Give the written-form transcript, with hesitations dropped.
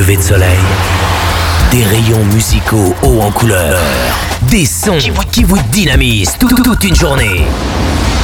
lever de soleil, des rayons musicaux hauts en couleur, des sons qui vous dynamisent toute une journée.